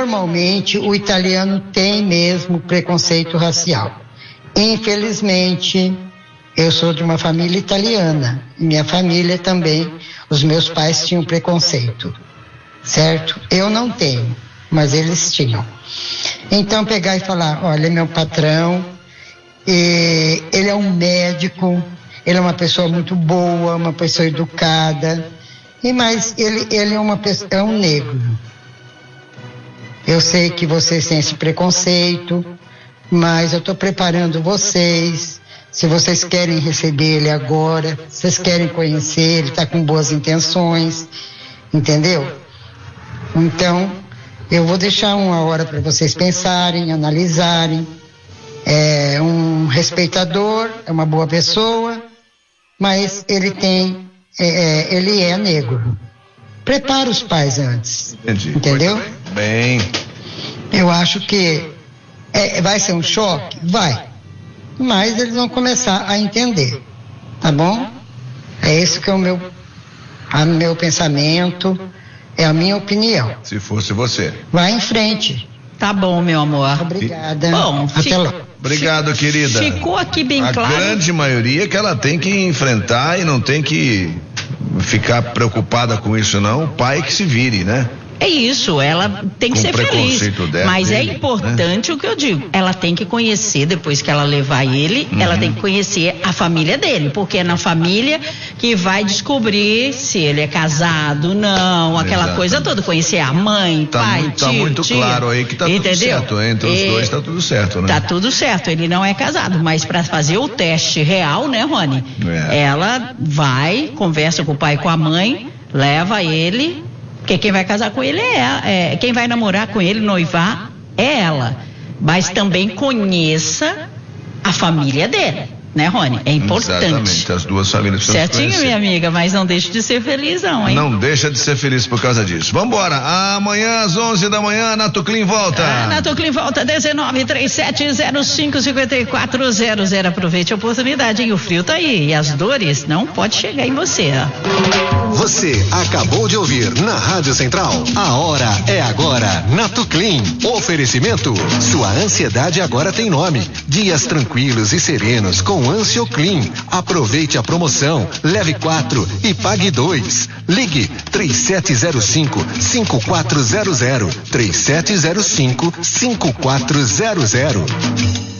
normalmente o italiano tem mesmo preconceito racial. Infelizmente, eu sou de uma família italiana. Minha família também, os meus pais tinham preconceito, certo? Eu não tenho, mas eles tinham. Então pegar e falar, olha, meu patrão, ele é um médico, ele é uma pessoa muito boa, uma pessoa educada, mas ele é um negro. Eu sei que vocês têm esse preconceito, mas eu estou preparando vocês. Se vocês querem receber ele agora, vocês querem conhecer, ele está com boas intenções, entendeu? Então, eu vou deixar uma hora para vocês pensarem, analisarem. É um respeitador, é uma boa pessoa, mas ele é negro. Prepara os pais antes. Entendi. Entendeu? Bem. Eu acho que vai ser um choque? Vai. Mas eles vão começar a entender. Tá bom? É esse que é o meu pensamento, é a minha opinião. Se fosse você. Vai em frente. Tá bom, meu amor. Obrigada. Bom, até logo. Obrigado, querida. Ficou aqui bem claro. A grande maioria que ela tem que enfrentar e não tem que ficar preocupada com isso, não. O pai que se vire, né? É isso, ela tem que ser feliz. Mas é importante o que eu digo. Ela tem que conhecer, depois que ela levar ele, ela tem que conhecer a família dele, porque é na família que vai descobrir se ele é casado, não, aquela coisa toda. Conhecer a mãe, pai, tio, tá muito tia, claro aí que tá tudo certo. Entre os dois tá tudo certo, né? Tá tudo certo, ele não é casado, mas para fazer o teste real, né, Rony? Ela vai, conversa com o pai e com a mãe, leva ele. Porque quem vai casar com ele quem vai namorar com ele, noivar, é ela. Mas também conheça a família dele, né, Rony? É importante. Exatamente, as duas famílias precisam se certinho, minha amiga, mas não deixe de ser feliz não, hein? Não deixa de ser feliz por causa disso. Vambora, amanhã às 11 da manhã, Nato Clean volta. Nato Clean volta, 1937054400. Aproveite a oportunidade, hein? O frio tá aí e as dores não pode chegar em você, ó. Você acabou de ouvir na Rádio Central. A hora é agora. Nato Clean. Oferecimento. Sua ansiedade agora tem nome. Dias tranquilos e serenos com AnsioClean. Aproveite a promoção. Leve 4 e pague 2. Ligue 3705-5400. 3705-5400.